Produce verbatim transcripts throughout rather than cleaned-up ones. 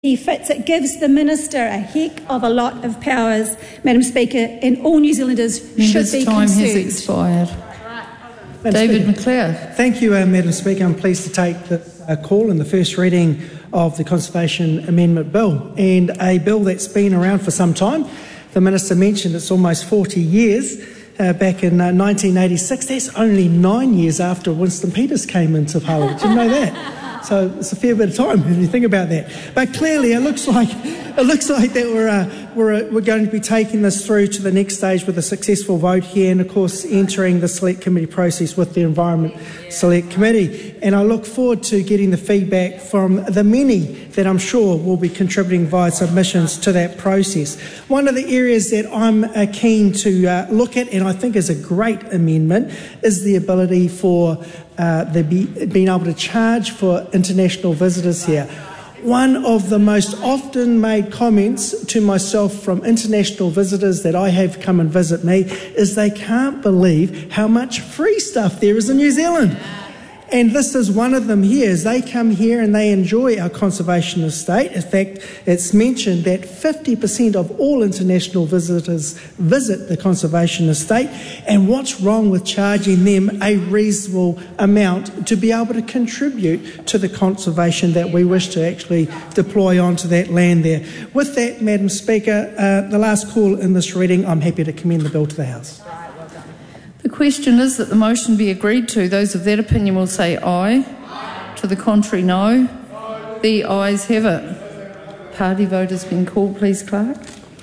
fits. It gives the Minister a heck of a lot of powers, Madam Speaker, and all New Zealanders Members' should be time concerned. has expired. Madam David Speaker. McLeod. Thank you, uh, Madam Speaker. I'm pleased to take the uh, call in the first reading of the Conservation Amendment Bill, and a bill that's been around for some time. The Minister mentioned it's almost forty years. Uh, back in uh, nineteen eighty-six, that's only nine years after Winston Peters came into Parliament. Did you know that? So it's a fair bit of time when you think about that. But clearly, it looks like it looks like that we're uh, we're uh, we're going to be taking this through to the next stage with a successful vote here, and of course entering the Select Committee process with the Environment Select Committee. And I look forward to getting the feedback from the many that I'm sure will be contributing via submissions to that process. One of the areas that I'm uh, keen to uh, look at, and I think is a great amendment, is the ability for uh, the be, being able to charge for international visitors here. One of the most often made comments to myself from international visitors that I have come and visit me is they can't believe how much free stuff there is in New Zealand. And this is one of them here, as they come here and they enjoy our conservation estate. In fact, it's mentioned that fifty percent of all international visitors visit the conservation estate. And what's wrong with charging them a reasonable amount to be able to contribute to the conservation that we wish to actually deploy onto that land there? With that, Madam Speaker, uh, the last call in this reading, I'm happy to commend the bill to the House. The question is that the motion be agreed to. Those of that opinion will say aye. Aye. To the contrary, no. no. The ayes have it. Party vote has been called, please, Clerk.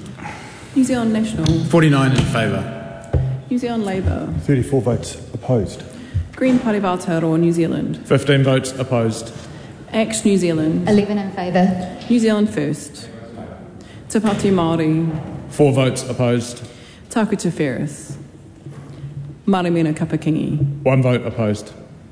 New Zealand National. forty-nine in favour. New Zealand Labour. thirty-four votes opposed. Green Party of Aotearoa New Zealand. fifteen votes opposed. ACT New Zealand. eleven in favour. New Zealand First. Te Pāti Māori. Four votes opposed. Taku Te Ferris. Marimena Kapakingi. One vote opposed.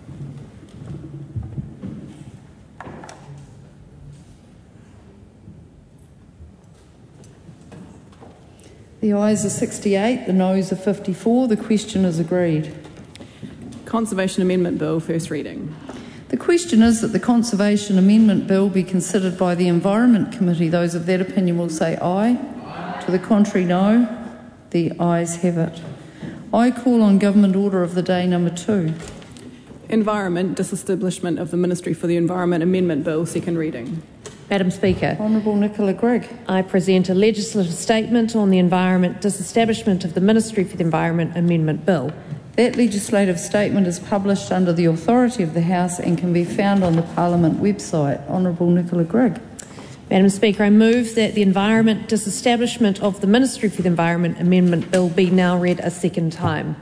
The ayes are sixty-eight, the noes are fifty-four. The question is agreed. Conservation Amendment Bill, first reading. The question is that the Conservation Amendment Bill be considered by the Environment Committee. Those of that opinion will say aye. Aye. To the contrary, no. The ayes have it. I call on Government Order of the Day number two. Environment, Disestablishment of the Ministry for the Environment Amendment Bill, second reading. Madam Speaker, Honourable Nicola Grigg. I present a legislative statement on the Environment, Disestablishment of the Ministry for the Environment Amendment Bill. That legislative statement is published under the authority of the House and can be found on the Parliament website. Honourable Nicola Grigg. Madam Speaker, I move that the Environment, Disestablishment of the Ministry for the Environment Amendment Bill be now read a second time.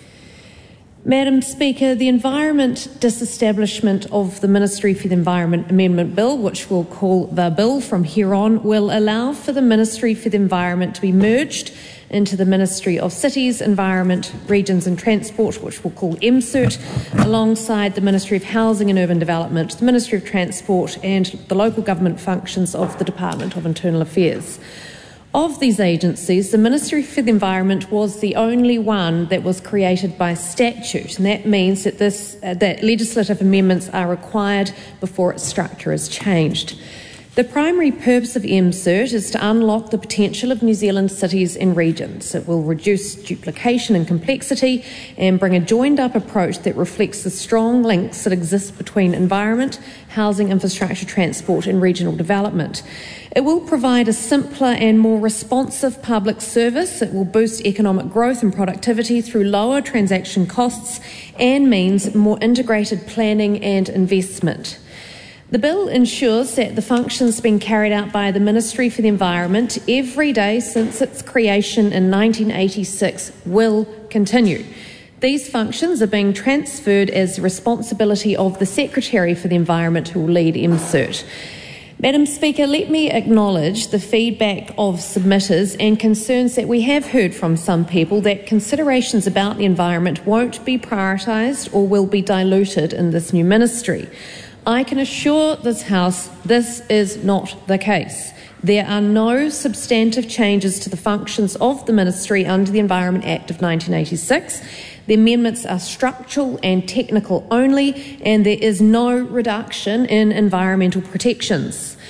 Madam Speaker, the Environment, Disestablishment of the Ministry for the Environment Amendment Bill, which we'll call the Bill from here on, will allow for the Ministry for the Environment to be merged into the Ministry of Cities, Environment, Regions and Transport, which we'll call M C E R T, alongside the Ministry of Housing and Urban Development, the Ministry of Transport and the local government functions of the Department of Internal Affairs. Of these agencies, the Ministry for the Environment was the only one that was created by statute, and that means that, this, uh, that legislative amendments are required before its structure is changed. The primary purpose of M C E R T is to unlock the potential of New Zealand's cities and regions. It will reduce duplication and complexity and bring a joined-up approach that reflects the strong links that exist between environment, housing, infrastructure, transport and regional development. It will provide a simpler and more responsive public service. It will boost economic growth and productivity through lower transaction costs and means more integrated planning and investment. The bill ensures that the functions being carried out by the Ministry for the Environment every day since its creation in nineteen eighty-six will continue. These functions are being transferred as the responsibility of the Secretary for the Environment, who will lead M C E R T. Madam Speaker, let me acknowledge the feedback of submitters and concerns that we have heard from some people that considerations about the environment won't be prioritised or will be diluted in this new ministry. I can assure this House this is not the case. There are no substantive changes to the functions of the ministry under the Environment Act of nineteen eighty-six. The amendments are structural and technical only, and there is no reduction in environmental protections.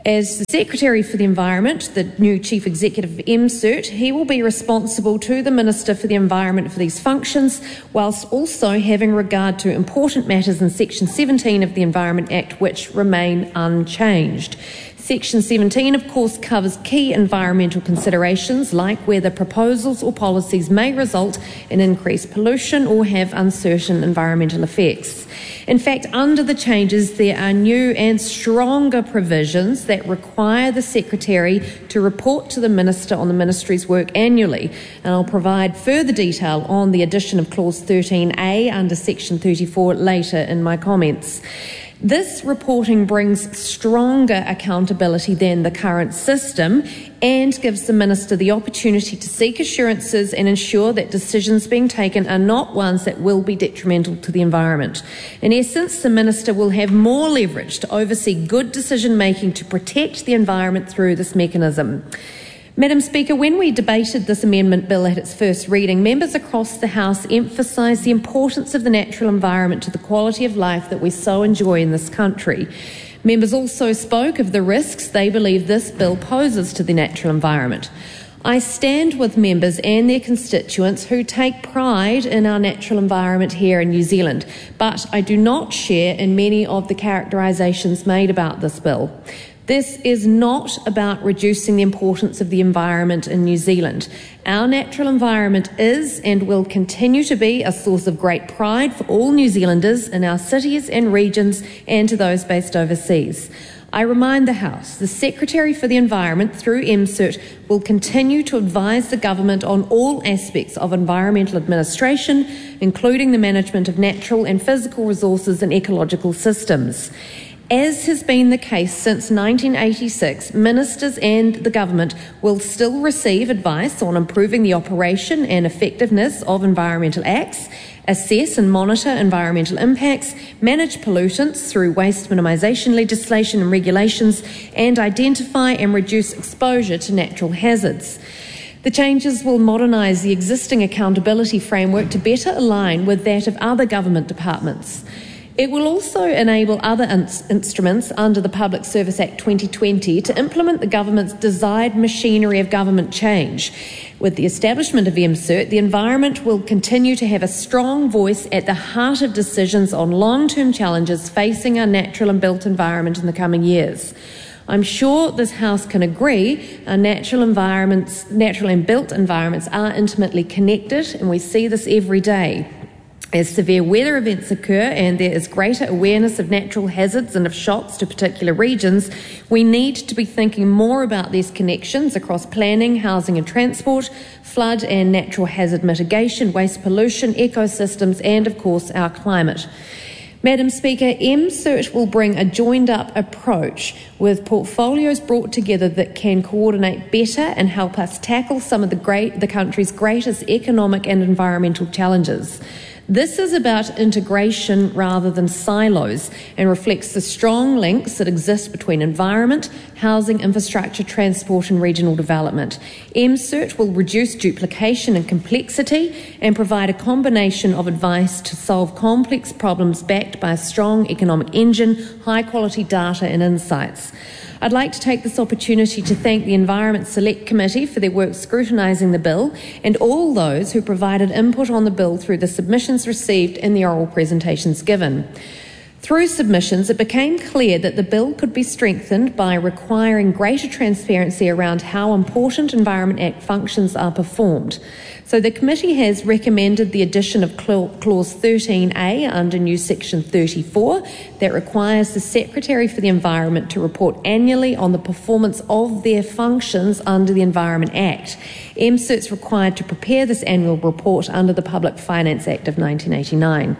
As the Secretary for the Environment, the new Chief Executive of M CERT, he will be responsible to the Minister for the Environment for these functions, whilst also having regard to important matters in Section seventeen of the Environment Act which remain unchanged. Section seventeen, of course, covers key environmental considerations like whether proposals or policies may result in increased pollution or have uncertain environmental effects. In fact, under the changes, there are new and stronger provisions that require the Secretary to report to the Minister on the Ministry's work annually. And I'll provide further detail on the addition of Clause thirteen A under Section thirty-four later in my comments. This reporting brings stronger accountability than the current system and gives the Minister the opportunity to seek assurances and ensure that decisions being taken are not ones that will be detrimental to the environment. In essence, the Minister will have more leverage to oversee good decision-making to protect the environment through this mechanism. Madam Speaker, when we debated this amendment bill at its first reading, members across the House emphasised the importance of the natural environment to the quality of life that we so enjoy in this country. Members also spoke of the risks they believe this bill poses to the natural environment. I stand with members and their constituents who take pride in our natural environment here in New Zealand, but I do not share in many of the characterisations made about this bill. This is not about reducing the importance of the environment in New Zealand. Our natural environment is and will continue to be a source of great pride for all New Zealanders in our cities and regions and to those based overseas. I remind the House, the Secretary for the Environment through M CERT will continue to advise the Government on all aspects of environmental administration, including the management of natural and physical resources and ecological systems. As has been the case since nineteen eighty-six, ministers and the government will still receive advice on improving the operation and effectiveness of environmental acts, assess and monitor environmental impacts, manage pollutants through waste minimisation legislation and regulations, and identify and reduce exposure to natural hazards. The changes will modernise the existing accountability framework to better align with that of other government departments. It will also enable other ins- instruments under the Public Service Act twenty twenty to implement the government's desired machinery of government change. With the establishment of M CERT, the environment will continue to have a strong voice at the heart of decisions on long-term challenges facing our natural and built environment in the coming years. I'm sure this House can agree our natural environments, natural and built environments are intimately connected, and we see this every day. As severe weather events occur and there is greater awareness of natural hazards and of shocks to particular regions, we need to be thinking more about these connections across planning, housing and transport, flood and natural hazard mitigation, waste pollution, ecosystems and, of course, our climate. Madam Speaker, M CERT will bring a joined-up approach with portfolios brought together that can coordinate better and help us tackle some of the, great, the country's greatest economic and environmental challenges. This is about integration rather than silos and reflects the strong links that exist between environment, housing, infrastructure, transport and regional development. M CERT will reduce duplication and complexity and provide a combination of advice to solve complex problems backed by a strong economic engine, high-quality data and insights. I'd like to take this opportunity to thank the Environment Select Committee for their work scrutinising the bill and all those who provided input on the bill through the submissions received and the oral presentations given. Through submissions, it became clear that the bill could be strengthened by requiring greater transparency around how important Environment Act functions are performed. So the committee has recommended the addition of Clause thirteen A under new Section thirty-four that requires the Secretary for the Environment to report annually on the performance of their functions under the Environment Act. M CERT is required to prepare this annual report under the Public Finance Act of nineteen eighty-nine.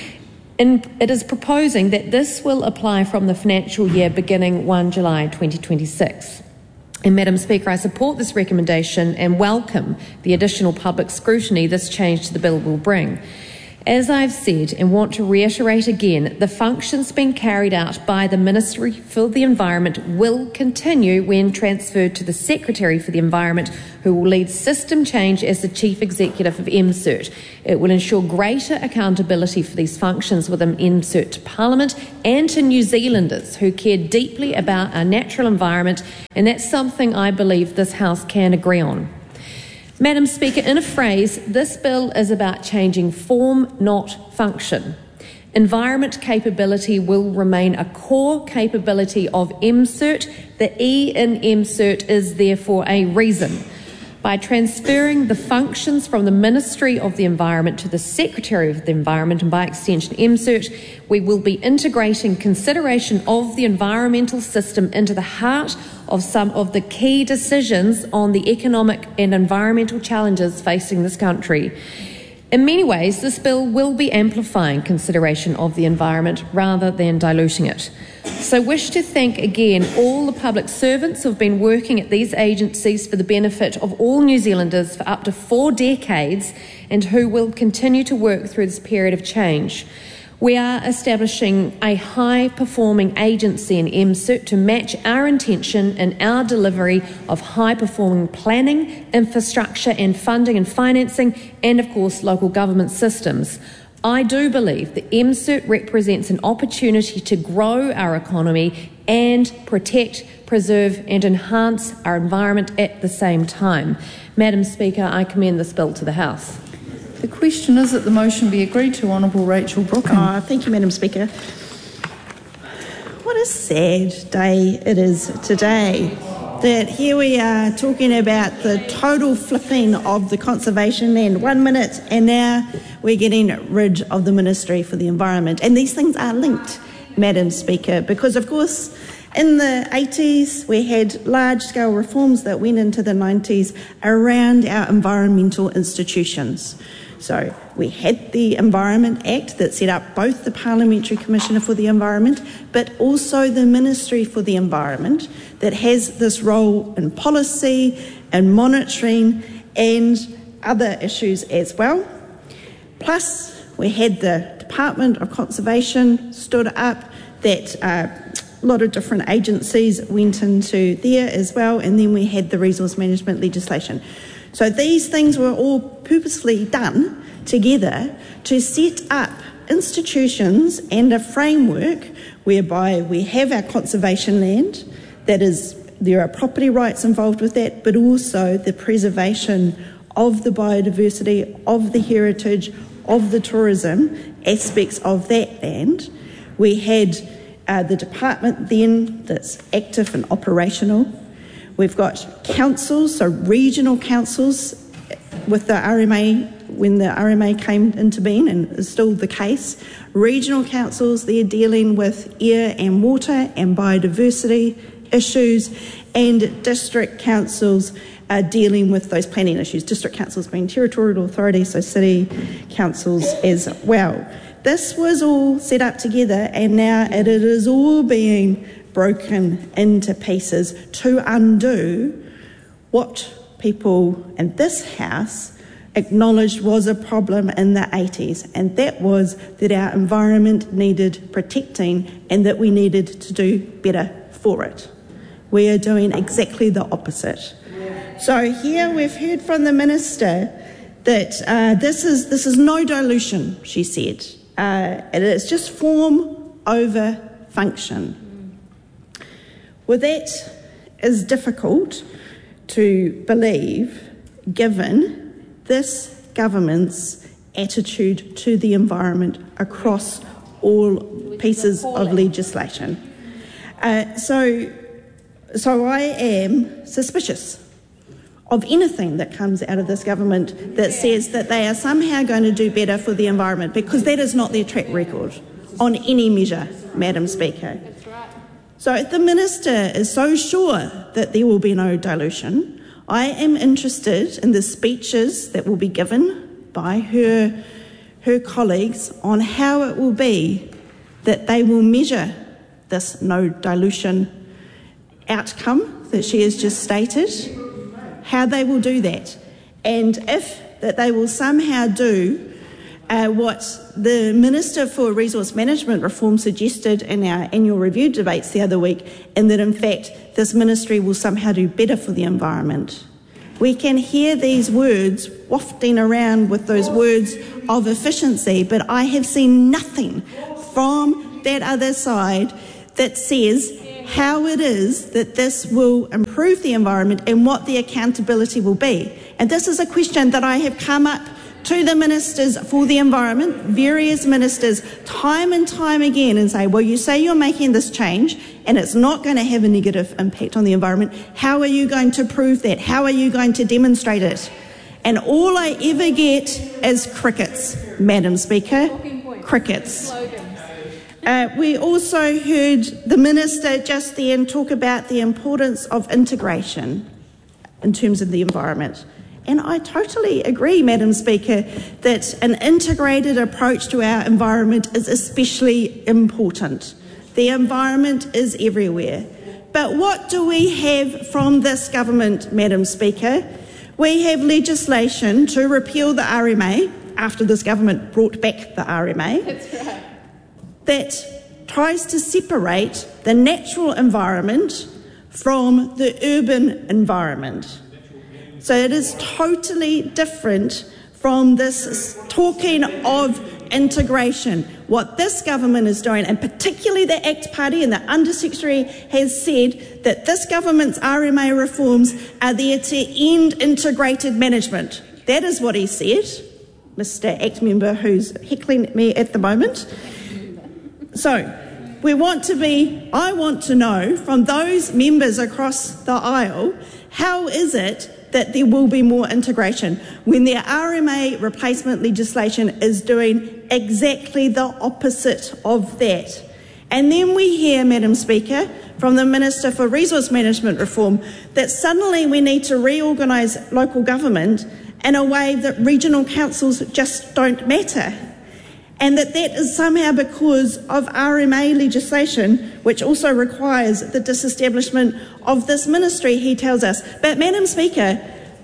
And it is proposing that this will apply from the financial year beginning first July twenty twenty-six. And Madam Speaker, I support this recommendation and welcome the additional public scrutiny this change to the bill will bring. As I've said and want to reiterate again, the functions being carried out by the Ministry for the Environment will continue when transferred to the Secretary for the Environment, who will lead system change as the Chief Executive of M CERT. It will ensure greater accountability for these functions within M CERT to Parliament and to New Zealanders who care deeply about our natural environment, and that's something I believe this House can agree on. Madam Speaker, in a phrase, this bill is about changing form, not function. Environment capability will remain a core capability of M CERT. The E in M CERT is there for a reason. By transferring the functions from the Ministry of the Environment to the Secretary of the Environment, and by extension M CERT, we will be integrating consideration of the environmental system into the heart of some of the key decisions on the economic and environmental challenges facing this country. In many ways, this bill will be amplifying consideration of the environment rather than diluting it. So I wish to thank again all the public servants who have been working at these agencies for the benefit of all New Zealanders for up to four decades and who will continue to work through this period of change. We are establishing a high-performing agency in M CERT to match our intention and our delivery of high-performing planning, infrastructure and funding and financing, and of course local government systems. I do believe that M CERT represents an opportunity to grow our economy and protect, preserve and enhance our environment at the same time. Madam Speaker, I commend this bill to the House. The question is that the motion be agreed to. Honourable Rachel Brookham. Oh, thank you, Madam Speaker. What a sad day it is today that here we are talking about the total flipping of the conservation land one minute, and now we're getting rid of the Ministry for the Environment. And these things are linked, Madam Speaker, because of course in the eighties we had large-scale reforms that went into the nineties around our environmental institutions. So we had the Environment Act that set up both the Parliamentary Commissioner for the Environment but also the Ministry for the Environment that has this role in policy and monitoring and other issues as well. Plus we had the Department of Conservation stood up that uh, a lot of different agencies went into there as well, and then we had the resource management legislation. So these things were all purposefully done together to set up institutions and a framework whereby we have our conservation land, that is, there are property rights involved with that, but also the preservation of the biodiversity, of the heritage, of the tourism aspects of that land. We had uh, the department then that's active and operational. We've got councils, so regional councils with the R M A, when the R M A came into being, and is still the case. Regional councils, they're dealing with air and water and biodiversity issues, and district councils are dealing with those planning issues. District councils being territorial authorities, so city councils as well. This was all set up together, and now it is all being broken into pieces to undo what people in this House acknowledged was a problem in the eighties, and that was that our environment needed protecting and that we needed to do better for it. We are doing exactly the opposite. So here we've heard from the Minister that uh, this is this is no dilution, she said. Uh, it is just form over function. Well, that is difficult to believe given this government's attitude to the environment across all pieces of legislation. Uh, so, so I am suspicious of anything that comes out of this government that says that they are somehow going to do better for the environment, because that is not their track record on any measure, Madam Speaker. So if the Minister is so sure that there will be no dilution, I am interested in the speeches that will be given by her, her colleagues on how it will be that they will measure this no dilution outcome that she has just stated, how they will do that, and if that they will somehow do uh, what the Minister for Resource Management Reform suggested in our annual review debates the other week, and that in fact this ministry will somehow do better for the environment. We can hear these words wafting around with those words of efficiency, but I have seen nothing from that other side that says how it is that this will improve the environment and what the accountability will be. And this is a question that I have come up to the ministers for the environment, various ministers, time and time again, and say, well, you say you're making this change and it's not going to have a negative impact on the environment. How are you going to prove that? How are you going to demonstrate it? And all I ever get is crickets, Madam Speaker, crickets. Uh, we also heard the minister just then talk about the importance of integration in terms of the environment. And I totally agree, Madam Speaker, that an integrated approach to our environment is especially important. The environment is everywhere. But what do we have from this government, Madam Speaker? We have legislation to repeal the R M A, after this government brought back the R M A. That's right. That tries to separate the natural environment from the urban environment. So it is totally different from this talking of integration. What this government is doing, and particularly the ACT Party and the Undersecretary has said that this government's R M A reforms are there to end integrated management. That is what he said, Mister ACT member who's heckling me at the moment. So we want to be, I want to know from those members across the aisle, how is it that there will be more integration when their R M A replacement legislation is doing exactly the opposite of that? And then we hear, Madam Speaker, from the Minister for Resource Management Reform that suddenly we need to reorganise local government in a way that regional councils just don't matter. And that that is somehow because of R M A legislation, which also requires the disestablishment of this ministry, he tells us. But, Madam Speaker,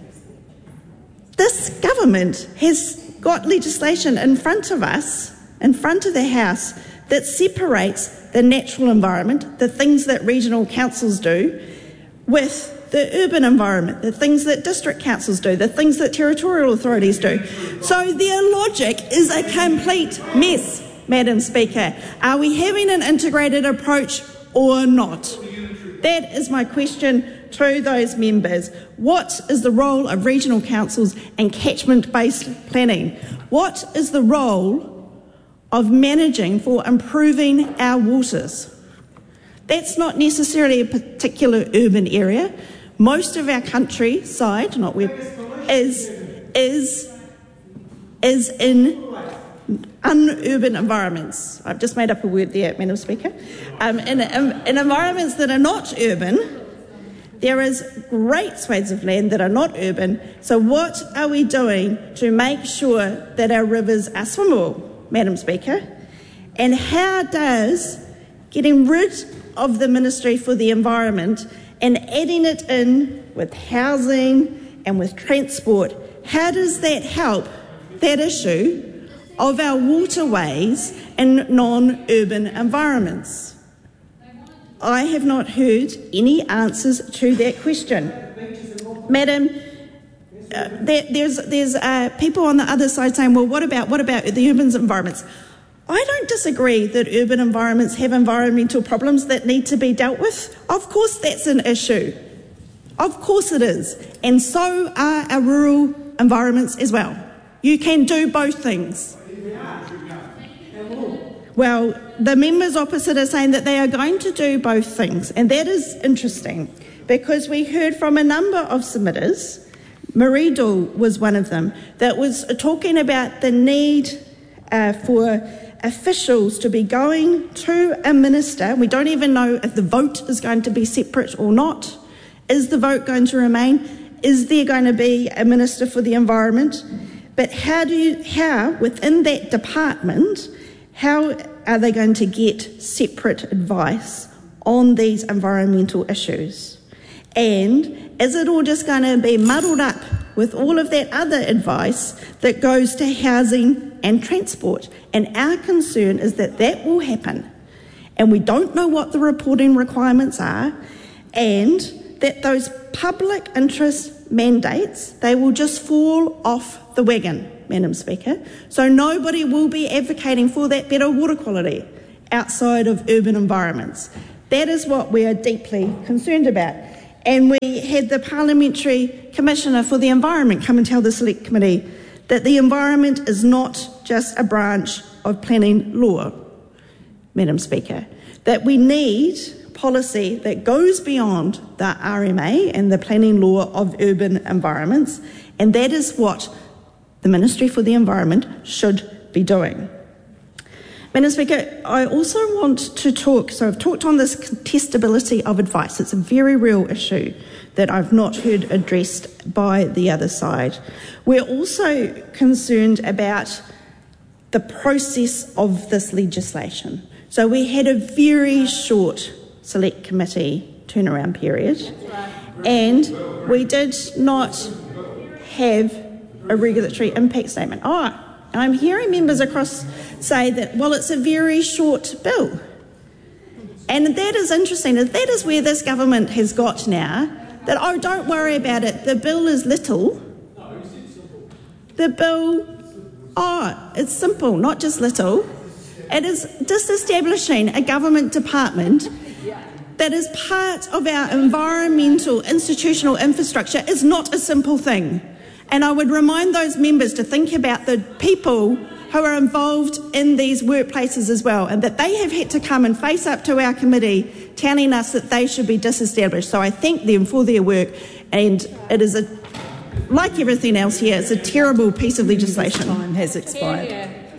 this government has got legislation in front of us, in front of the House, that separates the natural environment, the things that regional councils do, with the urban environment, the things that district councils do, the things that territorial authorities do. So their logic is a complete mess, Madam Speaker. Are we having an integrated approach or not? That is my question to those members. What is the role of regional councils and catchment-based planning? What is the role of managing for improving our waters? That's not necessarily a particular urban area. Most of our countryside, not where, is is is in unurban environments. I've just made up a word there, Madam Speaker. Um, in, in environments that are not urban, there is great swathes of land that are not urban. So what are we doing to make sure that our rivers are swimmable, Madam Speaker? And how does getting rid of the Ministry for the Environment and adding it in with housing and with transport, how does that help that issue of our waterways in non-urban environments? I have not heard any answers to that question. Madam, uh, there, there's, there's uh, people on the other side saying, well, what about, what about the urban environments? I don't disagree that urban environments have environmental problems that need to be dealt with. Of course that's an issue. Of course it is. And so are our rural environments as well. You can do both things. Well, the members opposite are saying that they are going to do both things, and that is interesting because we heard from a number of submitters, Marie Dool was one of them, that was talking about the need uh, for officials to be going to a minister. We don't even know if the vote is going to be separate or not. Is the vote going to remain? Is there going to be a Minister for the Environment? But how do you, how within that department, how are they going to get separate advice on these environmental issues? And is it all just going to be muddled up with all of that other advice that goes to housing and transport. And our concern is that that will happen. And we don't know what the reporting requirements are, and that those public interest mandates, they will just fall off the wagon, Madam Speaker. So nobody will be advocating for that better water quality outside of urban environments. That is what we are deeply concerned about. And we had the Parliamentary Commissioner for the Environment come and tell the Select Committee that the environment is not just a branch of planning law, Madam Speaker, that we need policy that goes beyond the R M A and the planning law of urban environments, and that is what the Ministry for the Environment should be doing. Madam Speaker, I also want to talk, so I've talked on this contestability of advice. It's a very real issue that I've not heard addressed by the other side. We're also concerned about the process of this legislation. So we had a very short Select Committee turnaround period, and we did not have a regulatory impact statement. Oh, I'm hearing members across say that, well, it's a very short bill. And that is interesting. That is where this government has got now, that, oh, don't worry about it, the bill is little. The bill, oh, it's simple, not just little. It is disestablishing a government department that is part of our environmental institutional infrastructure is not a simple thing. And I would remind those members to think about the people who are involved in these workplaces as well, and that they have had to come and face up to our committee telling us that they should be disestablished. So I thank them for their work, and it is, a, like everything else here, it's a terrible piece of legislation. Time has expired.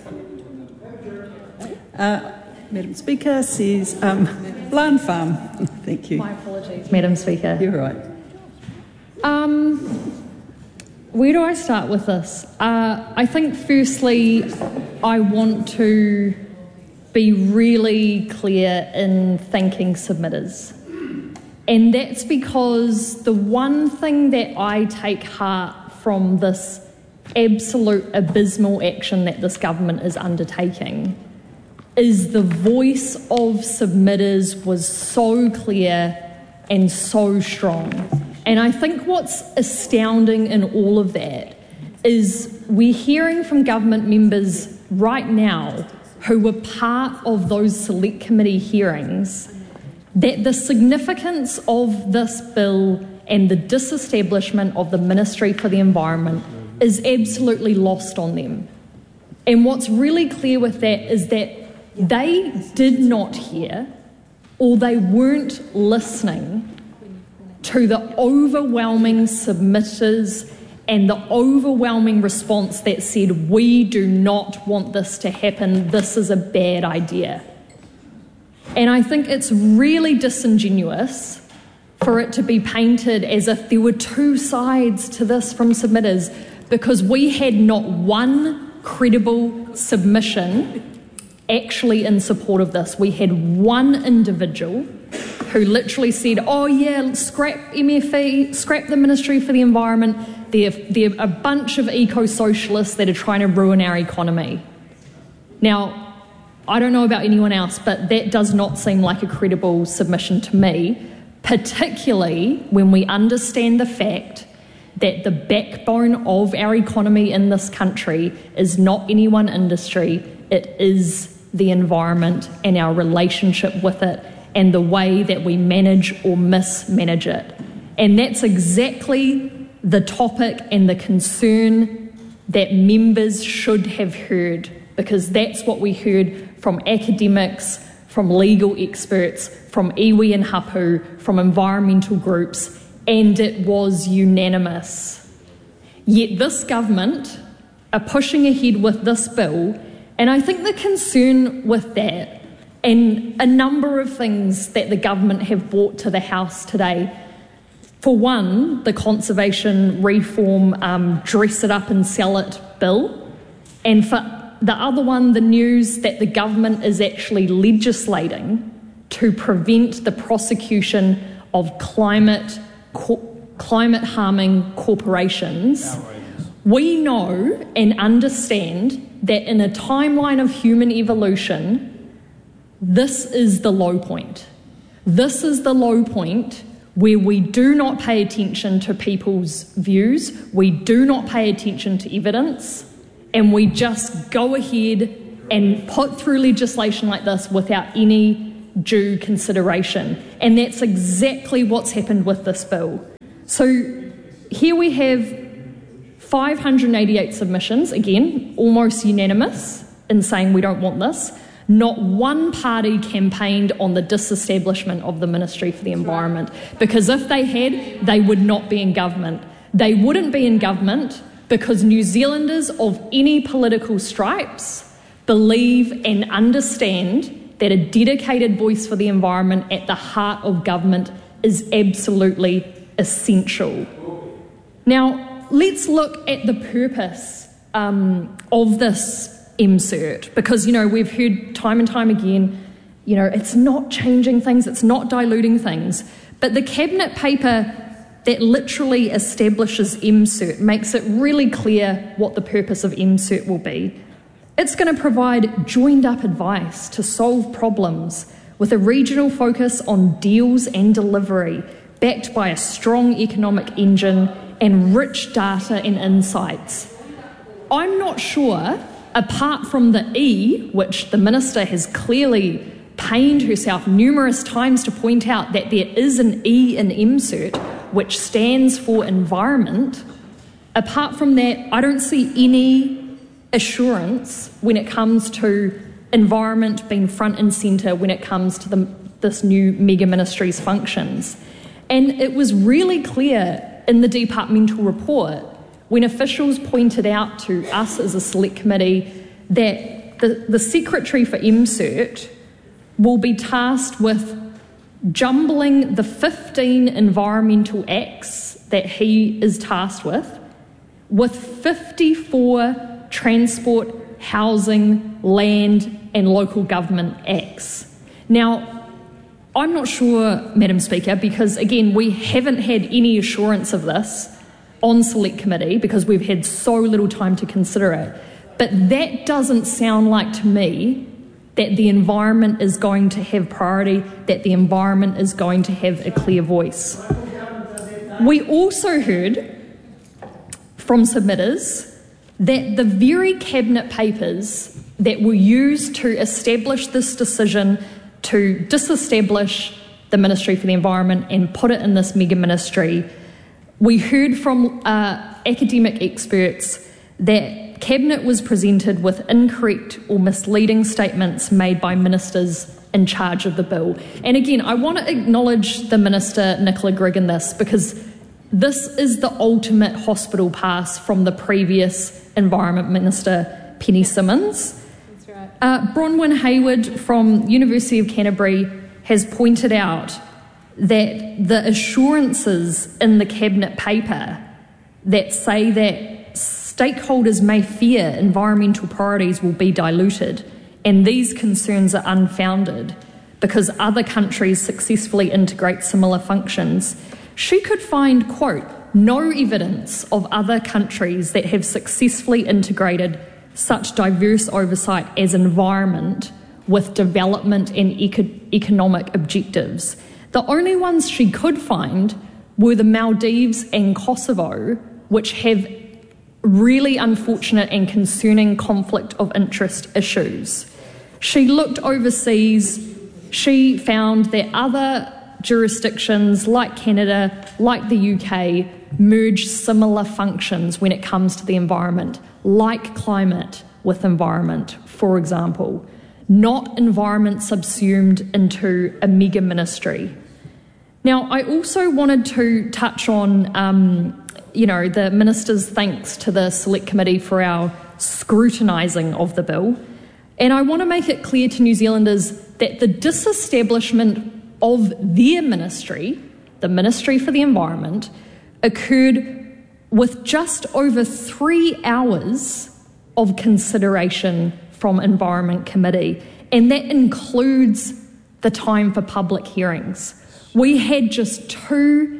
Uh, Madam Speaker says um, Blarn Farm. Thank you. My apologies, Madam Speaker. You're right. Um, where do I start with this? Uh, I think firstly, I want to be really clear in thanking submitters. And that's because the one thing that I take heart from this absolute abysmal action that this government is undertaking is the voice of submitters was so clear and so strong. And I think what's astounding in all of that is we're hearing from government members right now who were part of those select committee hearings that the significance of this bill and the disestablishment of the Ministry for the Environment is absolutely lost on them. And what's really clear with that is that they did not hear, or they weren't listening to the overwhelming submitters and the overwhelming response that said, we do not want this to happen, this is a bad idea. And I think it's really disingenuous for it to be painted as if there were two sides to this from submitters, because we had not one credible submission actually in support of this. We had one individual who literally said, oh yeah, scrap M F E, scrap the Ministry for the Environment, they're, they're a bunch of eco-socialists that are trying to ruin our economy. Now, I don't know about anyone else, but that does not seem like a credible submission to me, particularly when we understand the fact that the backbone of our economy in this country is not any one industry, it is the environment and our relationship with it and the way that we manage or mismanage it. And that's exactly the topic and the concern that members should have heard, because that's what we heard from academics, from legal experts, from iwi and hapu, from environmental groups, and it was unanimous. Yet this government are pushing ahead with this bill, and I think the concern with that and a number of things that the government have brought to the House today, for one, the conservation reform um, dress it up and sell it bill, and for the other one, the news that the government is actually legislating to prevent the prosecution of climate co- climate harming corporations, we know and understand that in a timeline of human evolution, this is the low point. This is the low point where we do not pay attention to people's views, we do not pay attention to evidence, and we just go ahead and put through legislation like this without any due consideration. And that's exactly what's happened with this bill. So here we have five hundred eighty-eight submissions, again, almost unanimous in saying we don't want this. Not one party campaigned on the disestablishment of the Ministry for the Environment, because if they had, they would not be in government. They wouldn't be in government because New Zealanders of any political stripes believe and understand that a dedicated voice for the environment at the heart of government is absolutely essential. Now, let's look at the purpose um, of this M CERT, because, you know, we've heard time and time again, you know, it's not changing things, it's not diluting things. But the Cabinet paper that literally establishes M CERT makes it really clear what the purpose of M CERT will be. It's going to provide joined-up advice to solve problems with a regional focus on deals and delivery, backed by a strong economic engine and rich data and insights. I'm not sure, apart from the E, which the Minister has clearly pained herself numerous times to point out that there is an E in M CERT, which stands for environment, apart from that, I don't see any assurance when it comes to environment being front and centre when it comes to the, this new mega ministry's functions. And it was really clear in the departmental report when officials pointed out to us as a select committee that the, the Secretary for M CERT will be tasked with jumbling the fifteen environmental acts that he is tasked with, with fifty-four transport, housing, land and local government acts. Now, I'm not sure, Madam Speaker, because again, we haven't had any assurance of this on Select Committee because we've had so little time to consider it. But that doesn't sound like to me that the environment is going to have priority, that the environment is going to have a clear voice. We also heard from submitters that the very Cabinet papers that were used to establish this decision to disestablish the Ministry for the Environment and put it in this mega ministry, we heard from uh, academic experts that Cabinet was presented with incorrect or misleading statements made by ministers in charge of the bill. And again, I want to acknowledge the Minister, Nicola Grigg, in this, because this is the ultimate hospital pass from the previous Environment Minister, Penny Simmonds. That's right. Uh, Bronwyn Hayward from University of Canterbury has pointed out that the assurances in the Cabinet paper that say that stakeholders may fear environmental priorities will be diluted, and these concerns are unfounded because other countries successfully integrate similar functions. She could find, quote, no evidence of other countries that have successfully integrated such diverse oversight as environment with development and eco- economic objectives. The only ones she could find were the Maldives and Kosovo, which have really unfortunate and concerning conflict of interest issues. She looked overseas. She found that other jurisdictions like Canada, like the U K, merge similar functions when it comes to the environment, like climate with environment, for example, not environment subsumed into a mega ministry. Now, I also wanted to touch on, um, you know, the Minister's thanks to the Select Committee for our scrutinising of the bill. And I want to make it clear to New Zealanders that the disestablishment of their ministry, the Ministry for the Environment, occurred with just over three hours of consideration from Environment Committee, and that includes the time for public hearings. We had just two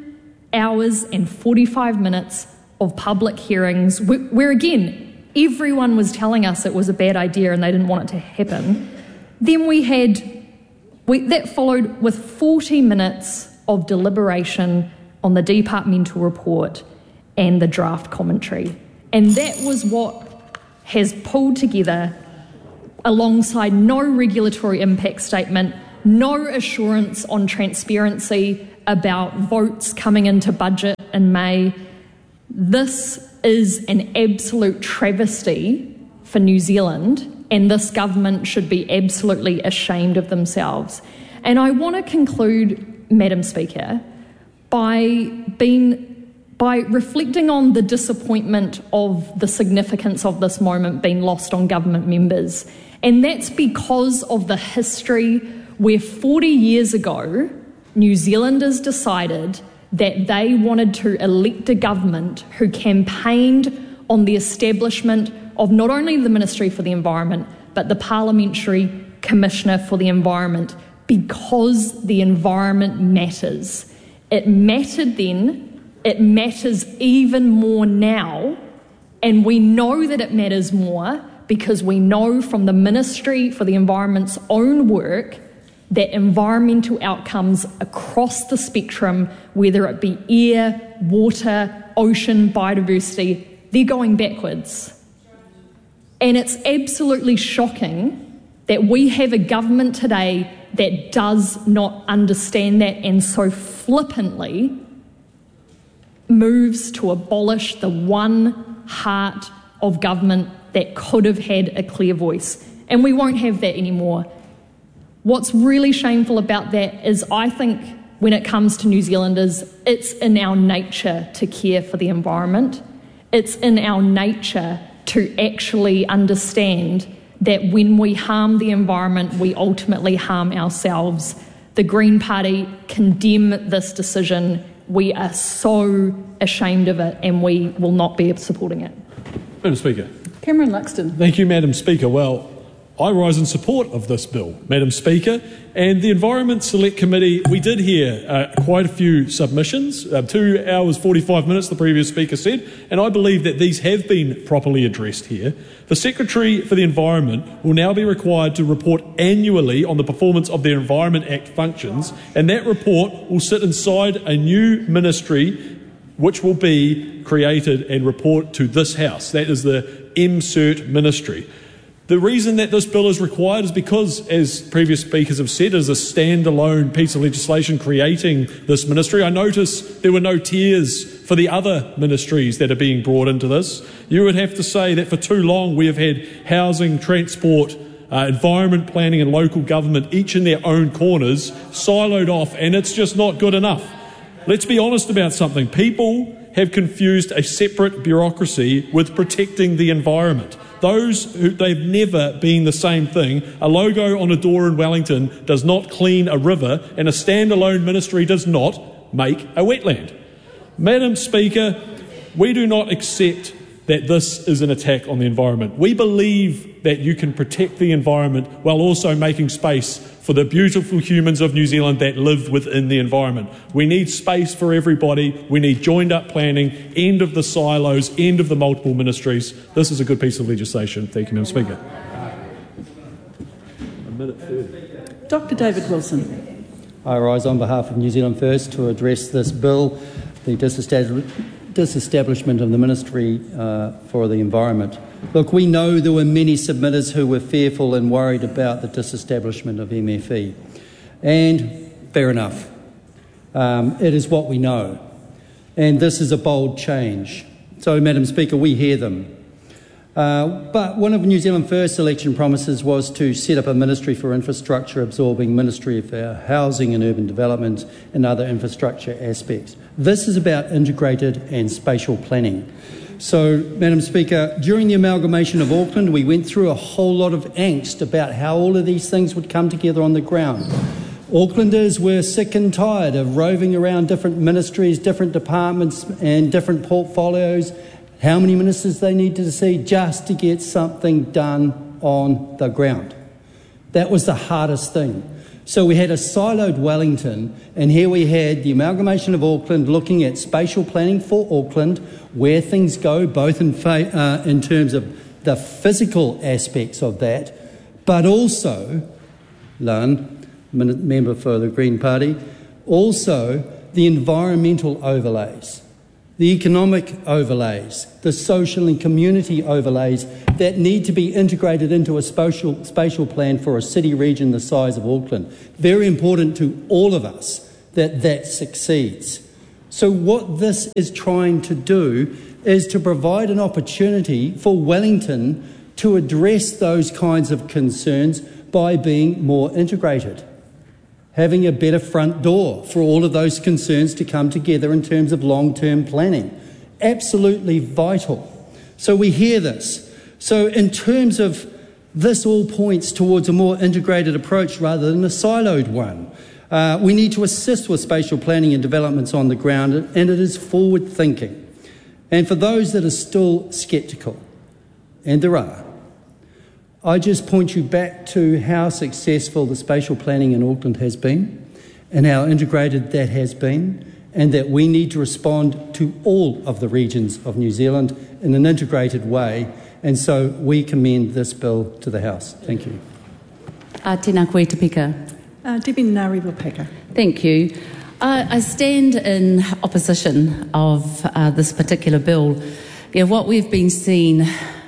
hours and forty-five minutes of public hearings where, where again, everyone was telling us it was a bad idea and they didn't want it to happen. Then we had, we, that followed with forty minutes of deliberation on the departmental report and the draft commentary. And that was what has pulled together, alongside no regulatory impact statement, no assurance on transparency about votes coming into budget in May. This is an absolute travesty for New Zealand, and this government should be absolutely ashamed of themselves. And I want to conclude, Madam Speaker, by being by reflecting on the disappointment of the significance of this moment being lost on government members. And that's because of the history where forty years ago, New Zealanders decided that they wanted to elect a government who campaigned on the establishment of not only the Ministry for the Environment, but the Parliamentary Commissioner for the Environment, because the environment matters. It mattered then, it matters even more now, and we know that it matters more because we know from the Ministry for the Environment's own work that environmental outcomes across the spectrum, whether it be air, water, ocean, biodiversity, they're going backwards. And it's absolutely shocking that we have a government today that does not understand that and so flippantly moves to abolish the one heart of government that could have had a clear voice. And we won't have that anymore. What's really shameful about that is I think when it comes to New Zealanders, it's in our nature to care for the environment. It's in our nature to actually understand that when we harm the environment, we ultimately harm ourselves. The Green Party condemn this decision. We are so ashamed of it and we will not be supporting it. Madam Speaker. Cameron Luxton. Thank you, Madam Speaker. Well, I rise in support of this bill, Madam Speaker, and the Environment Select Committee, we did hear uh, quite a few submissions, uh, two hours, forty-five minutes, the previous speaker said, and I believe that these have been properly addressed here. The Secretary for the Environment will now be required to report annually on the performance of the Environment Act functions, and that report will sit inside a new ministry which will be created and report to this House. That is the M CERT ministry. The reason that this bill is required is because, as previous speakers have said, it is a standalone piece of legislation creating this ministry. I notice there were no tiers for the other ministries that are being brought into this. You would have to say that for too long we have had housing, transport, uh, environment planning and local government, each in their own corners, siloed off, and it's just not good enough. Let's be honest about something. People have confused a separate bureaucracy with protecting the environment. Those who, they've never been the same thing. A logo on a door in Wellington does not clean a river, and a standalone ministry does not make a wetland. Madam Speaker, we do not accept that this is an attack on the environment. We believe that you can protect the environment while also making space for the beautiful humans of New Zealand that live within the environment. We need space for everybody. We need joined up planning, end of the silos, end of the multiple ministries. This is a good piece of legislation. Thank you, Madam Speaker. A minute thirty. Doctor David Wilson. I rise on behalf of New Zealand First to address this bill, the disestablishment of the Ministry uh, for the Environment. Look, we know there were many submitters who were fearful and worried about the disestablishment of M F E, and fair enough. Um, it is what we know, and this is a bold change. So, Madam Speaker, we hear them. Uh, but one of New Zealand First's election promises was to set up a Ministry for Infrastructure, absorbing Ministry for Housing and Urban Development and other infrastructure aspects. This is about integrated and spatial planning. So, Madam Speaker, during the amalgamation of Auckland, we went through a whole lot of angst about how all of these things would come together on the ground. Aucklanders were sick and tired of roving around different ministries, different departments and different portfolios, how many ministers they needed to see just to get something done on the ground. That was the hardest thing. So we had a siloed Wellington, and here we had the amalgamation of Auckland looking at spatial planning for Auckland, where things go, both in, fa- uh, in terms of the physical aspects of that, but also, Lan, member for the Green Party, also the environmental overlays, the economic overlays, the social and community overlays that need to be integrated into a spatial, spatial plan for a city region the size of Auckland. Very important to all of us that that succeeds. So what this is trying to do is to provide an opportunity for Wellington to address those kinds of concerns by being more integrated, having a better front door for all of those concerns to come together in terms of long-term planning. Absolutely vital. So we hear this. So in terms of this all points towards a more integrated approach rather than a siloed one. Uh, we need to assist with spatial planning and developments on the ground, and it is forward-thinking. And for those that are still sceptical, and there are, I just point you back to how successful the spatial planning in Auckland has been and how integrated that has been, and that we need to respond to all of the regions of New Zealand in an integrated way. And so we commend this bill to the House. Thank you. Uh, tēnā koe te pika. Uh, Debbie Ngāriwa Peka. Thank you. Uh, I stand in opposition of uh, this particular bill. Yeah, what we've been seeing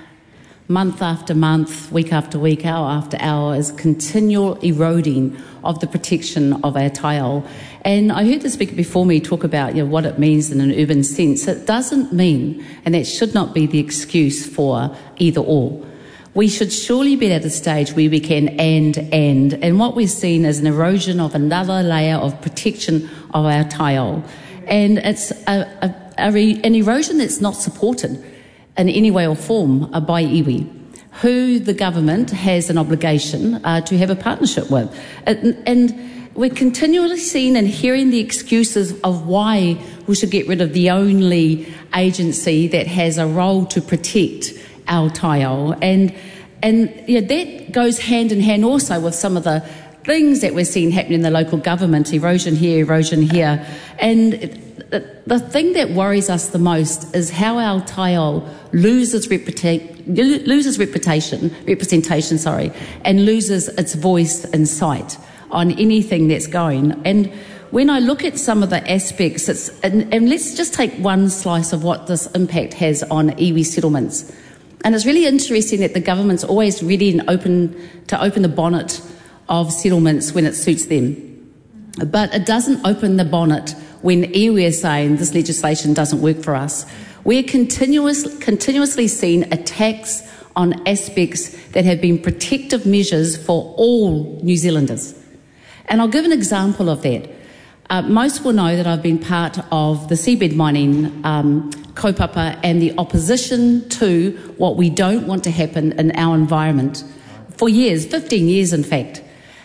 month after month, week after week, hour after hour is continual eroding of the protection of our taiao. And I heard the speaker before me talk about you know, what it means in an urban sense. It doesn't mean, and that should not be the excuse for either or. We should surely be at a stage where we can and, and. And what we're seeing is an erosion of another layer of protection of our taiao. And it's a, a, a re, an erosion that's not supported in any way or form uh, by iwi, who the government has an obligation uh, to have a partnership with. And, and we're continually seeing and hearing the excuses of why we should get rid of the only agency that has a role to protect our taiao. And, and yeah, that goes hand in hand also with some of the things that we're seeing happening in the local government, erosion here, erosion here. And the, the thing that worries us the most is how our taiao loses, reputa- loses reputation, representation sorry, and loses its voice and sight on anything that's going. And when I look at some of the aspects, it's, and, and let's just take one slice of what this impact has on iwi settlements. And it's really interesting that the government's always ready and open to open the bonnet of settlements when it suits them. But it doesn't open the bonnet when iwi are saying this legislation doesn't work for us. We're continuous, continuously seeing attacks on aspects that have been protective measures for all New Zealanders. And I'll give an example of that. Uh, most will know that I've been part of the seabed mining um, kaupapa and the opposition to what we don't want to happen in our environment for years, fifteen years in fact.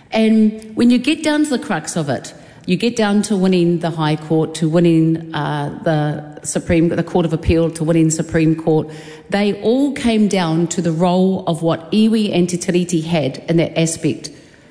And when you get down to the crux of it, you get down to winning the High Court, to winning uh, the Supreme, the Court of Appeal, to winning Supreme Court, they all came down to the role of what iwi and Te Tiriti had in that aspect.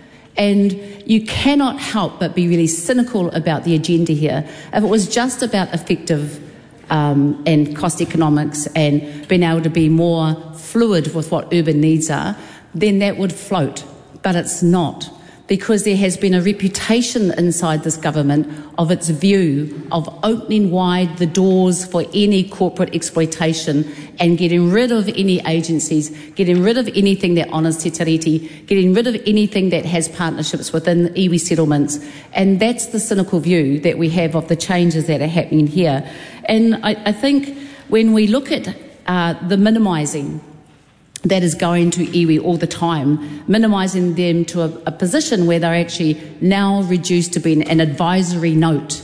And you cannot help but be really cynical about the agenda here. If it was just about effective um, and cost economics and being able to be more fluid with what urban needs are, then that would float. But it's not, because there has been a reputation inside this government of its view of opening wide the doors for any corporate exploitation and getting rid of any agencies, getting rid of anything that honours Te Tiriti, getting rid of anything that has partnerships within iwi settlements. And that's the cynical view that we have of the changes that are happening here. And I, I think when we look at uh, the minimising that is going to iwi all the time, minimising them to a, a position where they're actually now reduced to being an advisory note.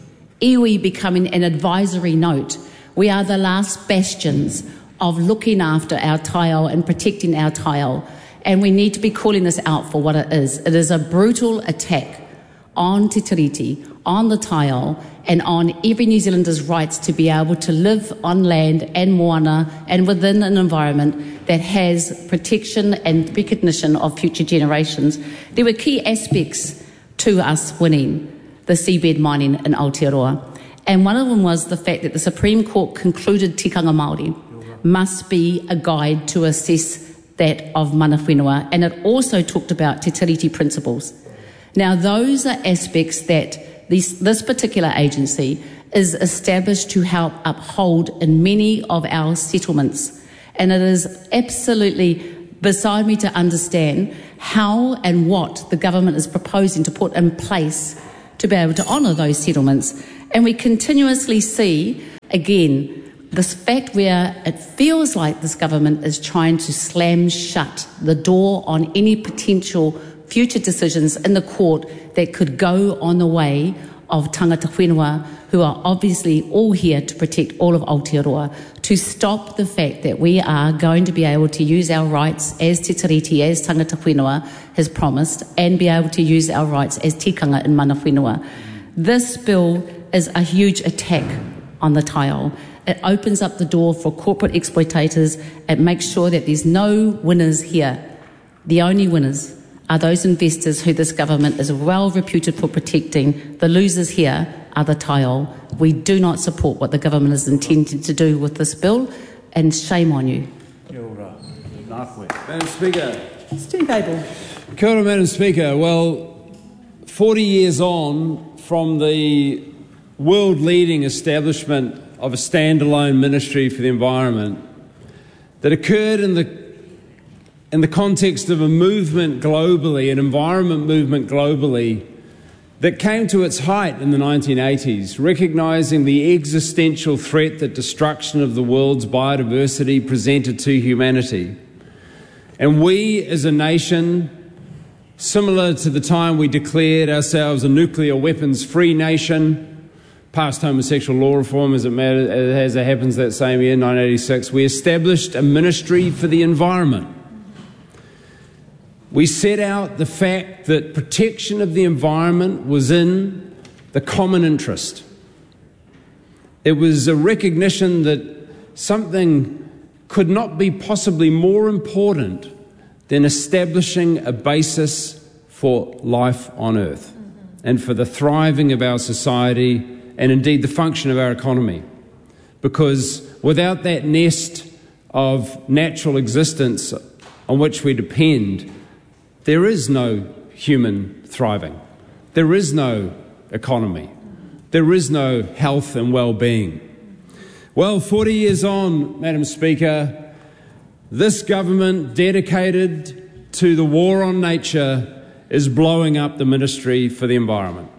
Iwi becoming an advisory note. We are the last bastions of looking after our taiao and protecting our taiao, and we need to be calling this out for what it is. It is a brutal attack on Te Tiriti, on the taiao, and on every New Zealander's rights to be able to live on land and moana and within an environment that has protection and recognition of future generations. There were key aspects to us winning the seabed mining in Aotearoa. And one of them was the fact that the Supreme Court concluded tikanga Māori must be a guide to assess that of mana whenua, and it also talked about te tiriti principles. Now, those are aspects that this, this particular agency is established to help uphold in many of our settlements, and it is absolutely beside me to understand how and what the government is proposing to put in place to be able to honour those settlements. And we continuously see, again, this fact where it feels like this government is trying to slam shut the door on any potential future decisions in the court that could go on the way of tangata whenua, who are obviously all here to protect all of Aotearoa, to stop the fact that we are going to be able to use our rights as te tiriti, as tangata whenua has promised, and be able to use our rights as tikanga in mana whenua. This bill is a huge attack on the taiao. It opens up the door for corporate exploitators. It makes sure that there's no winners here. The only winners are those investors who this government is well reputed for protecting. The losers here are the taiao. We do not support what the government is intending to do with this bill, and shame on you. Kia ora. Madam Speaker. Steve Abel. Kia ora, Madam Speaker. Well, forty years on from the world-leading establishment of a standalone Ministry for the Environment that occurred in the in the context of a movement globally, an environment movement globally, that came to its height in the nineteen eighties, recognising the existential threat that destruction of the world's biodiversity presented to humanity. And we, as a nation, similar to the time we declared ourselves a nuclear weapons-free nation, passed homosexual law reform as it, matters, as it happens that same year, nineteen eighty-six, we established a Ministry for the Environment. We set out the fact that protection of the environment was in the common interest. It was a recognition that something could not be possibly more important than establishing a basis for life on Earth and for the thriving of our society and indeed the function of our economy. Because without that nest of natural existence on which we depend, there is no human thriving. There is no economy. There is no health and well-being. Well, forty years on, Madam Speaker, this government dedicated to the war on nature is blowing up the Ministry for the Environment.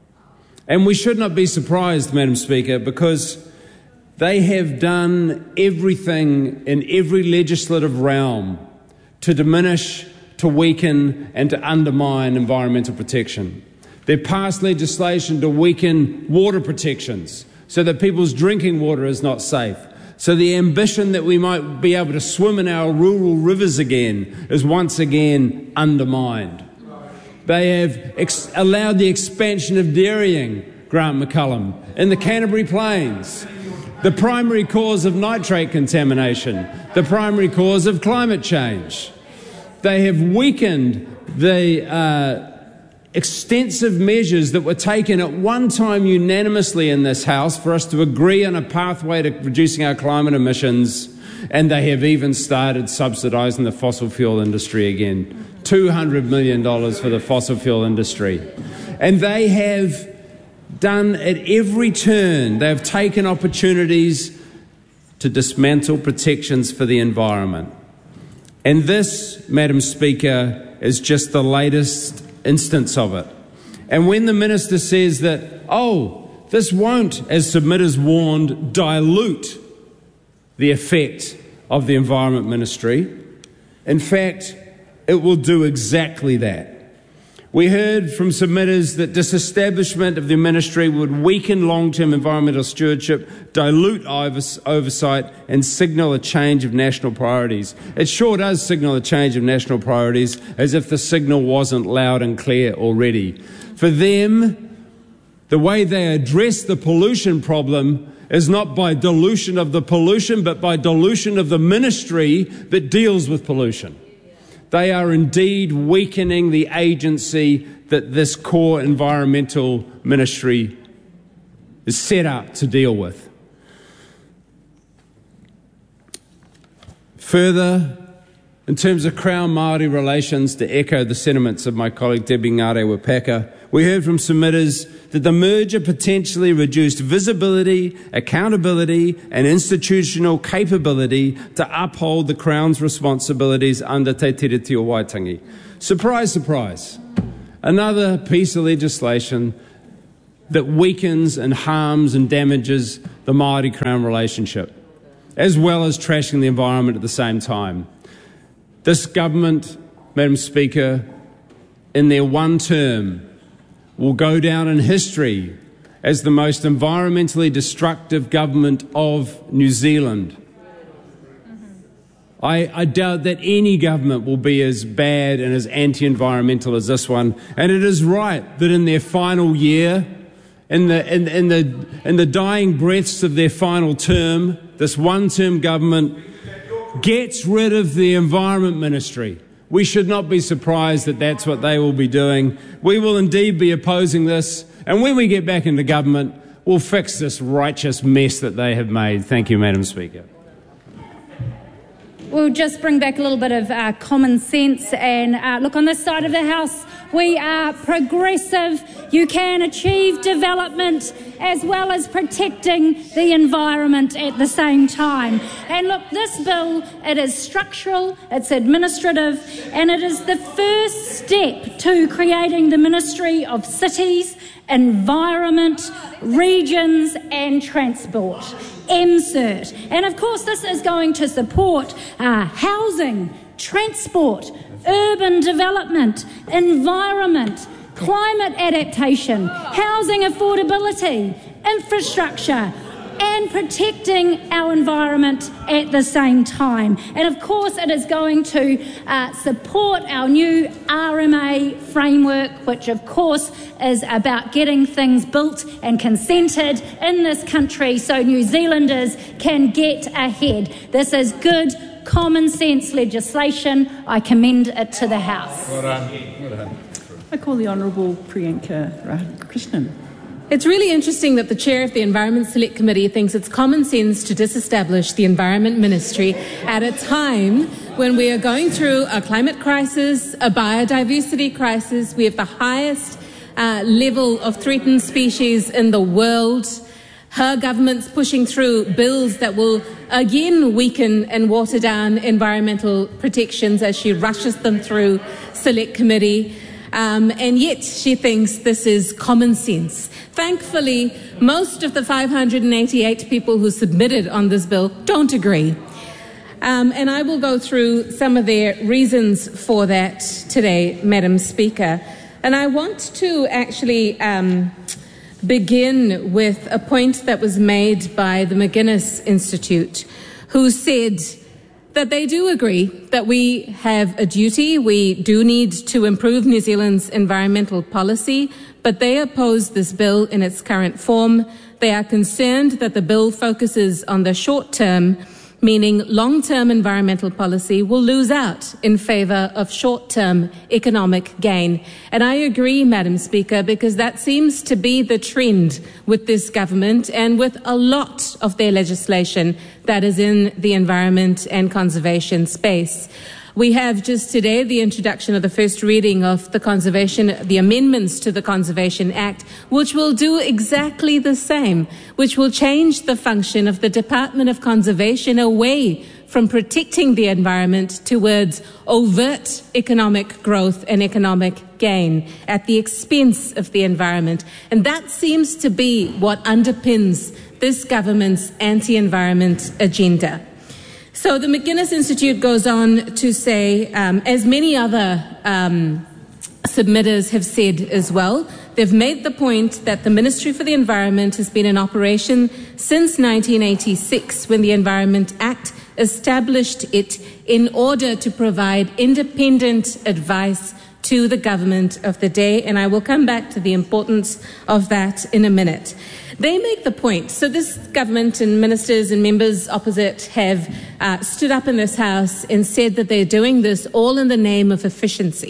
And we should not be surprised, Madam Speaker, because they have done everything in every legislative realm to diminish, to weaken and to undermine environmental protection. They've passed legislation to weaken water protections so that people's drinking water is not safe. So the ambition that we might be able to swim in our rural rivers again is once again undermined. They have ex- allowed the expansion of dairying, Grant McCullum, in the Canterbury Plains, the primary cause of nitrate contamination, the primary cause of climate change. They have weakened the uh, extensive measures that were taken at one time unanimously in this House for us to agree on a pathway to reducing our climate emissions, and they have even started subsidising the fossil fuel industry again. two hundred million dollars for the fossil fuel industry. And they have done at every turn, they have taken opportunities to dismantle protections for the environment. And this, Madam Speaker, is just the latest instance of it. And when the Minister says that, oh, this won't, as submitters warned, dilute the effect of the Environment Ministry, in fact, it will do exactly that. We heard from submitters that disestablishment of the ministry would weaken long-term environmental stewardship, dilute oversight and signal a change of national priorities. It sure does signal a change of national priorities, as if the signal wasn't loud and clear already. For them, the way they address the pollution problem is not by dilution of the pollution, but by dilution of the ministry that deals with pollution. They are indeed weakening the agency that this core environmental ministry is set up to deal with. Further, in terms of Crown Māori relations, to echo the sentiments of my colleague Debbie Ngare-Wapaka, we heard from submitters that the merger potentially reduced visibility, accountability and institutional capability to uphold the Crown's responsibilities under Te Tiriti o Waitangi. Surprise, surprise. Another piece of legislation that weakens and harms and damages the Māori-Crown relationship, as well as trashing the environment at the same time. This government, Madam Speaker, in their one term, will go down in history as the most environmentally destructive government of New Zealand. I, I doubt that any government will be as bad and as anti-environmental as this one. And it is right that in their final year, in the, in, in the, in the dying breaths of their final term, this one-term government gets rid of the Environment Ministry. We should not be surprised that that's what they will be doing. We will indeed be opposing this, and when we get back into government, we'll fix this righteous mess that they have made. Thank you, Madam Speaker. We'll just bring back a little bit of uh, common sense and uh, look, on this side of the House, we are progressive. You can achieve development as well as protecting the environment at the same time. And look, this bill, it is structural, it's administrative, and it is the first step to creating the Ministry of Cities, Environment, Regions and Transport, M CERT. And of course this is going to support uh, housing, transport, urban development, environment, climate adaptation, housing affordability, infrastructure, and protecting our environment at the same time. And of course it is going to uh, support our new R M A framework, which of course is about getting things built and consented in this country so New Zealanders can get ahead. This is good, common sense legislation. I commend it to the House. Well done. Well done. I call the Honourable Priyanka Radhakrishnan. It's really interesting that the chair of the Environment Select Committee thinks it's common sense to disestablish the Environment Ministry at a time when we are going through a climate crisis, a biodiversity crisis. We have the highest uh, level of threatened species in the world. Her government's pushing through bills that will again weaken and water down environmental protections as she rushes them through Select Committee. Um, and yet she thinks this is common sense. Thankfully, most of the five hundred eighty-eight people who submitted on this bill don't agree. Um, and I will go through some of their reasons for that today, Madam Speaker. And I want to actually um, begin with a point that was made by the McGuinness Institute, who said that they do agree that we have a duty, we do need to improve New Zealand's environmental policy, but they oppose this bill in its current form. They are concerned that the bill focuses on the short term, meaning long-term environmental policy will lose out in favour of short-term economic gain. And I agree, Madam Speaker, because that seems to be the trend with this government and with a lot of their legislation that is in the environment and conservation space. We have just today the introduction of the first reading of the conservation, the amendments to the Conservation Act, which will do exactly the same, which will change the function of the Department of Conservation away from protecting the environment towards overt economic growth and economic gain at the expense of the environment. And that seems to be what underpins this government's anti-environment agenda. So the McGuinness Institute goes on to say, um, as many other um, submitters have said as well, they've made the point that the Ministry for the Environment has been in operation since nineteen eighty-six, when the Environment Act established it in order to provide independent advice to the government of the day, and I will come back to the importance of that in a minute. They make the point, so this government and ministers and members opposite have uh, stood up in this House and said that they're doing this all in the name of efficiency,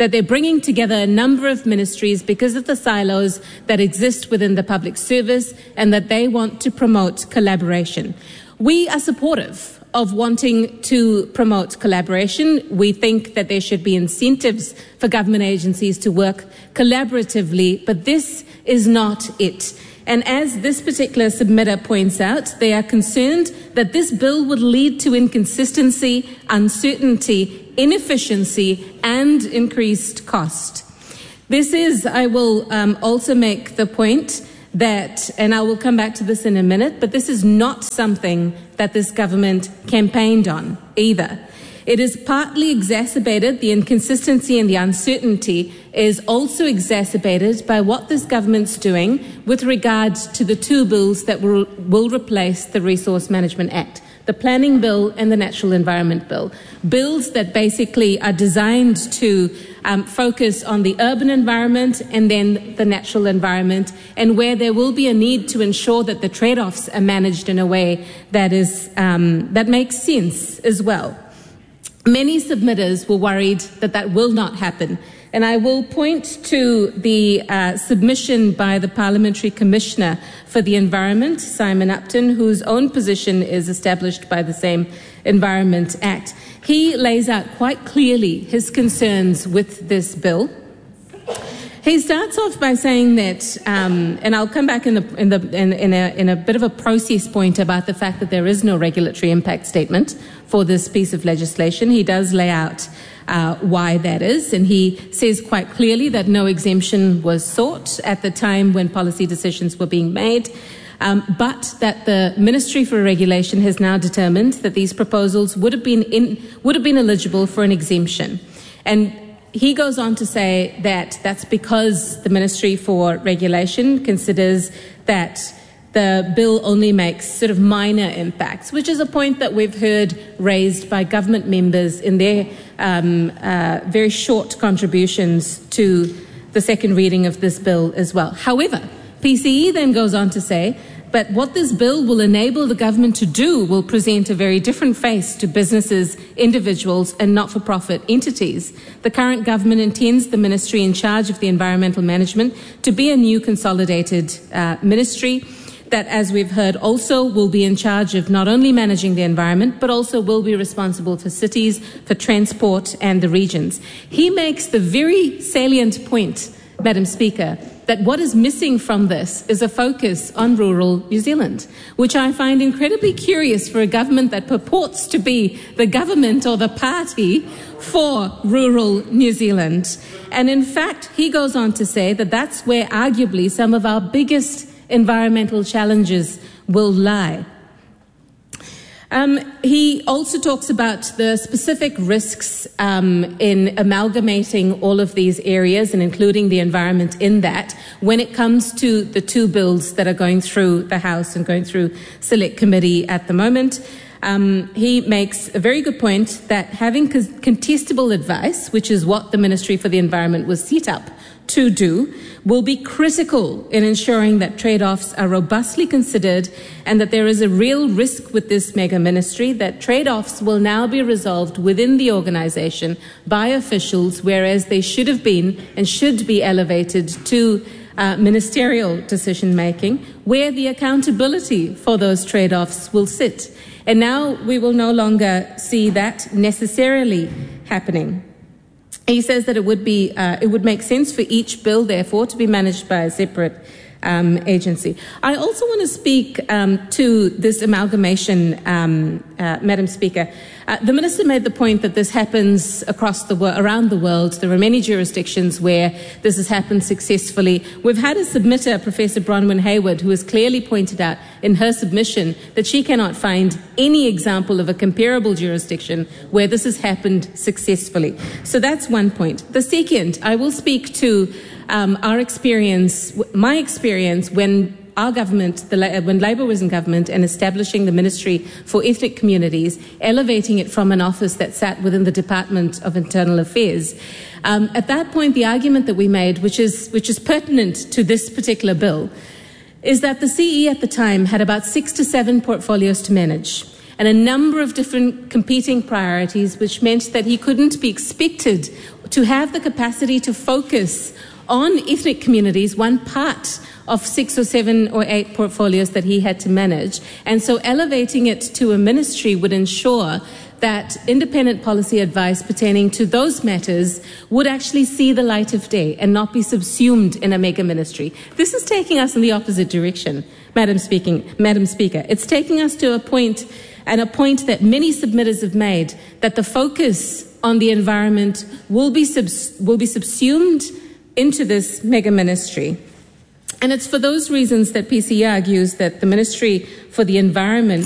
that they're bringing together a number of ministries because of the silos that exist within the public service, and that they want to promote collaboration. We are supportive of wanting to promote collaboration. We think that there should be incentives for government agencies to work collaboratively, but this is not it. And as this particular submitter points out, they are concerned that this bill would lead to inconsistency, uncertainty, inefficiency, and increased cost. This is, I will um, also make the point that, and I will come back to this in a minute, but this is not something that this government campaigned on either. It is partly exacerbated, the inconsistency and the uncertainty is also exacerbated by what this government's doing with regard to the two bills that will, will replace the Resource Management Act, the Planning Bill and the Natural Environment Bill. Bills that basically are designed to um, focus on the urban environment and then the natural environment, and where there will be a need to ensure that the trade-offs are managed in a way that is um, that makes sense as well. Many submitters were worried that that will not happen. And I will point to the uh, submission by the Parliamentary Commissioner for the Environment, Simon Upton, whose own position is established by the same Environment Act. He lays out quite clearly his concerns with this bill. He starts off by saying that, um, and I'll come back in, the, in, the, in, in, a, in a bit of a process point about the fact that there is no regulatory impact statement for this piece of legislation. He does lay out uh, why that is, and he says quite clearly that no exemption was sought at the time when policy decisions were being made, um, but that the Ministry for Regulation has now determined that these proposals would have been, in, would have been eligible for an exemption. And he goes on to say that that's because the Ministry for Regulation considers that the bill only makes sort of minor impacts, which is a point that we've heard raised by government members in their um, uh, very short contributions to the second reading of this bill as well. However, P C E then goes on to say, but what this bill will enable the government to do will present a very different face to businesses, individuals and not-for-profit entities. The current government intends the ministry in charge of the environmental management to be a new consolidated uh, ministry that, as we've heard, also will be in charge of not only managing the environment, but also will be responsible for cities, for transport and the regions. He makes the very salient point, Madam Speaker, that what is missing from this is a focus on rural New Zealand, which I find incredibly curious for a government that purports to be the government or the party for rural New Zealand. And in fact, he goes on to say that that's where arguably some of our biggest environmental challenges will lie. Um, he also talks about the specific risks um, in amalgamating all of these areas and including the environment in that when it comes to the two bills that are going through the House and going through Select Committee at the moment. Um, he makes a very good point that having contestable advice, which is what the Ministry for the Environment was set up to do, will be critical in ensuring that trade-offs are robustly considered and that there is a real risk with this mega ministry that trade-offs will now be resolved within the organisation by officials, whereas they should have been and should be elevated to uh, ministerial decision-making, where the accountability for those trade-offs will sit. And now we will no longer see that necessarily happening. He says that it would be, uh, it would make sense for each bill, therefore, to be managed by a separate um, agency. I also want to speak um, to this amalgamation, um, uh, Madam Speaker. Uh, the Minister made the point that this happens across the world, around the world. There are many jurisdictions where this has happened successfully. We've had a submitter, Professor Bronwyn Hayward, who has clearly pointed out in her submission that she cannot find any example of a comparable jurisdiction where this has happened successfully. So that's one point. The second, I will speak to um, our experience, my experience when our government, the, when Labour was in government and establishing the Ministry for Ethnic Communities, elevating it from an office that sat within the Department of Internal Affairs. Um, at that point, the argument that we made, which is, which is pertinent to this particular bill, is that the C E at the time had about six to seven portfolios to manage and a number of different competing priorities, which meant that he couldn't be expected to have the capacity to focus on ethnic communities, one part of six or seven or eight portfolios that he had to manage. And so elevating it to a ministry would ensure that independent policy advice pertaining to those matters would actually see the light of day and not be subsumed in a mega ministry. This is taking us in the opposite direction, Madam Speaking, Madam Speaker. It's taking us to a point, and a point that many submitters have made, that the focus on the environment will be, subs- will be subsumed into this mega ministry. And it's for those reasons that P C E argues that the Ministry for the Environment